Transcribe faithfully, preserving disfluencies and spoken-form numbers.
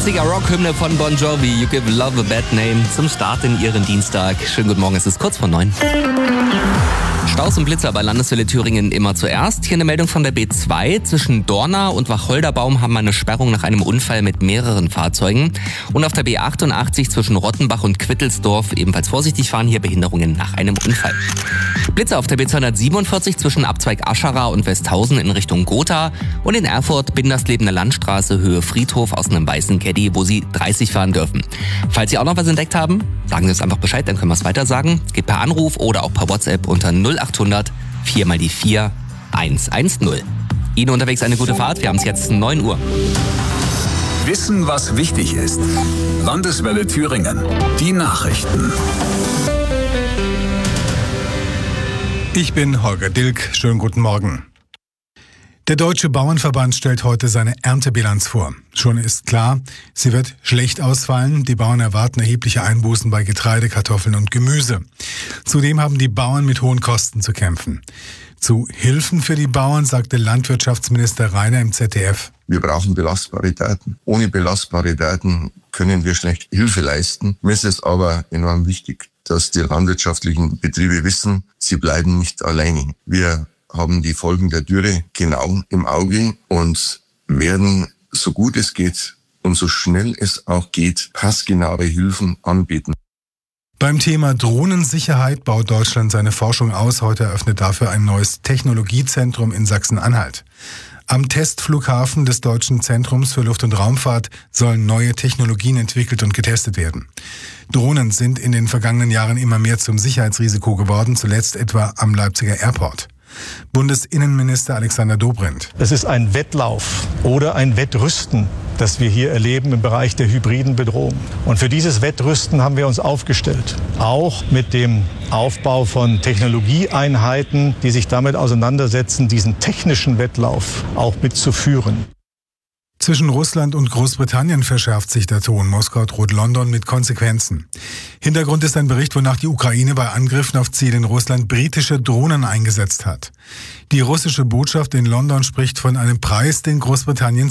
achtziger Rock-Hymne von Bon Jovi, You Give Love a Bad Name, zum Start in Ihren Dienstag. Schönen guten Morgen, es ist kurz vor neun. Staus und Blitzer bei Landeswelle Thüringen immer zuerst. Hier eine Meldung von der B zwei. Zwischen Dorna und Wacholderbaum haben wir eine Sperrung nach einem Unfall mit mehreren Fahrzeugen. Und auf der B achtundachtzig zwischen Rottenbach und Quittelsdorf ebenfalls vorsichtig fahren, hier Behinderungen nach einem Unfall. Blitzer auf der B zweihundertsiebenundvierzig zwischen Abzweig Aschara und Westhausen in Richtung Gotha und in Erfurt Binderslebene Landstraße Höhe Friedhof aus einem weißen Caddy, wo Sie dreißig fahren dürfen. Falls Sie auch noch was entdeckt haben, sagen Sie uns einfach Bescheid, dann können wir es weiter sagen. Geht per Anruf oder auch per WhatsApp unter null achthundert vier mal die vier hundertzehn. Ihnen unterwegs eine gute Fahrt, wir haben es jetzt neun Uhr. Wissen, was wichtig ist. Landeswelle Thüringen. Die Nachrichten. Ich bin Holger Dilk. Schönen guten Morgen. Der Deutsche Bauernverband stellt heute seine Erntebilanz vor. Schon ist klar, sie wird schlecht ausfallen. Die Bauern erwarten erhebliche Einbußen bei Getreide, Kartoffeln und Gemüse. Zudem haben die Bauern mit hohen Kosten zu kämpfen. Zu Hilfen für die Bauern sagte Landwirtschaftsminister Rainer im Z D F. Wir brauchen belastbare Daten. Ohne belastbare Daten können wir schlecht Hilfe leisten. Mir ist es aber enorm wichtig, dass die landwirtschaftlichen Betriebe wissen, sie bleiben nicht alleine. Wir haben die Folgen der Dürre genau im Auge und werden, so gut es geht und so schnell es auch geht, passgenaue Hilfen anbieten. Beim Thema Drohnensicherheit baut Deutschland seine Forschung aus. Heute eröffnet dafür ein neues Technologiezentrum in Sachsen-Anhalt. Am Testflughafen des Deutschen Zentrums für Luft- und Raumfahrt sollen neue Technologien entwickelt und getestet werden. Drohnen sind in den vergangenen Jahren immer mehr zum Sicherheitsrisiko geworden, zuletzt etwa am Leipziger Airport. Bundesinnenminister Alexander Dobrindt. Es ist ein Wettlauf oder ein Wettrüsten, das wir hier erleben im Bereich der hybriden Bedrohung. Und für dieses Wettrüsten haben wir uns aufgestellt. Auch mit dem Aufbau von Technologieeinheiten, die sich damit auseinandersetzen, diesen technischen Wettlauf auch mitzuführen. Zwischen Russland und Großbritannien verschärft sich der Ton. Moskau droht London mit Konsequenzen. Hintergrund ist ein Bericht, wonach die Ukraine bei Angriffen auf Ziele in Russland britische Drohnen eingesetzt hat. Die russische Botschaft in London spricht von einem Preis, den Großbritannien